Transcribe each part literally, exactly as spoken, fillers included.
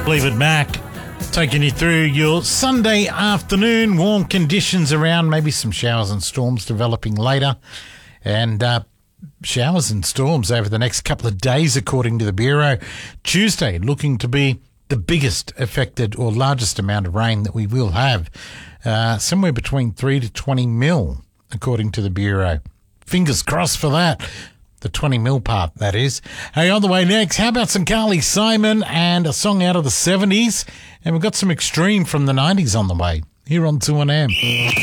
Fleetwood Mac taking you through your Sunday afternoon. Warm conditions around, maybe some showers and storms developing later. And uh, showers and storms over the next couple of days, according to the Bureau. Tuesday looking to be the biggest affected or largest amount of rain that we will have. Uh, somewhere between three to twenty mil, according to the Bureau. Fingers crossed for that. The twenty mil part, that is. Hey, on the way next, how about some Carly Simon and a song out of the seventies? And we've got some Extreme from the nineties on the way, here on two N M.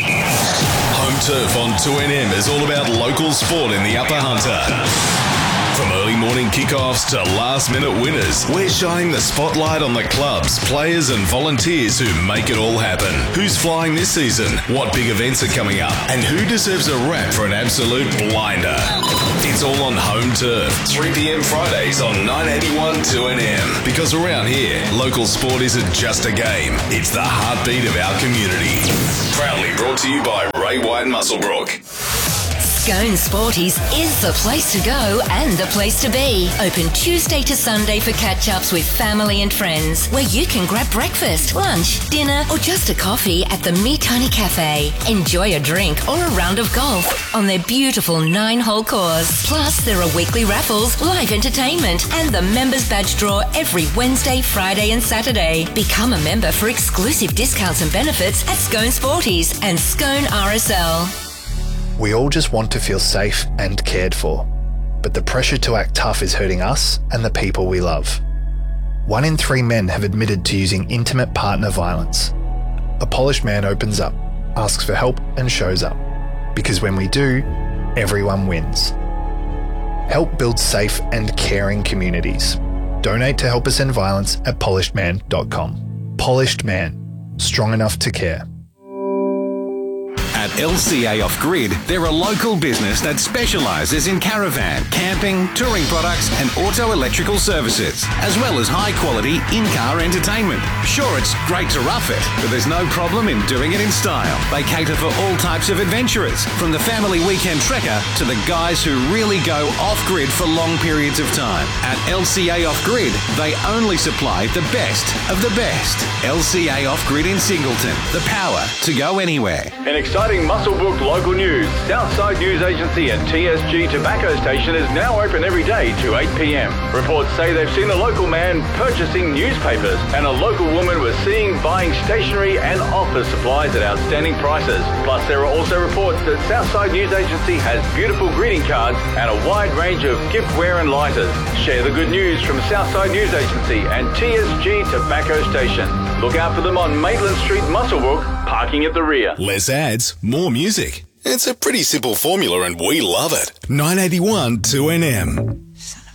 Home Turf on two N M is all about local sport in the Upper Hunter. From early morning kickoffs to last-minute winners, we're shining the spotlight on the clubs, players and volunteers who make it all happen. Who's flying this season? What big events are coming up? And who deserves a rap for an absolute blinder? It's all on Home Turf, three p.m. Fridays on nine eighty-one two N M. Because around here, local sport isn't just a game, it's the heartbeat of our community. Proudly brought to you by Ray White Musselbrook. Scone Sporties is the place to go and the place to be. Open Tuesday to Sunday for catch-ups with family and friends, where you can grab breakfast, lunch, dinner, or just a coffee at the Meat Honey Cafe. Enjoy a drink or a round of golf on their beautiful nine-hole course. Plus, there are weekly raffles, live entertainment, and the members badge draw every Wednesday, Friday, and Saturday. Become a member for exclusive discounts and benefits at Scone Sporties and Scone R S L. We all just want to feel safe and cared for, but the pressure to act tough is hurting us and the people we love. One in three men have admitted to using intimate partner violence. A polished man opens up, asks for help and shows up. Because when we do, everyone wins. Help build safe and caring communities. Donate to Help Us End Violence at polished man dot com. Polished Man, strong enough to care. At L C A Off Grid, they're a local business that specialises in caravan, camping, touring products and auto electrical services, as well as high-quality in-car entertainment. Sure, it's great to rough it, but there's no problem in doing it in style. They cater for all types of adventurers, from the family weekend trekker to the guys who really go off-grid for long periods of time. At L C A Off Grid, they only supply the best of the best. L C A Off Grid in Singleton, the power to go anywhere. An exciting Musselbrook local news. Southside News Agency and T S G Tobacco Station is now open every day to eight p.m. Reports say they've seen a local man purchasing newspapers and a local woman was seen buying stationery and office supplies at outstanding prices. Plus, there are also reports that Southside News Agency has beautiful greeting cards and a wide range of giftware and lighters. Share the good news from Southside News Agency and T S G Tobacco Station. Look out for them on Maitland Street, Musselbrook, parking at the rear. Less ads, more music. It's a pretty simple formula and we love it. nine eighty-one two N M.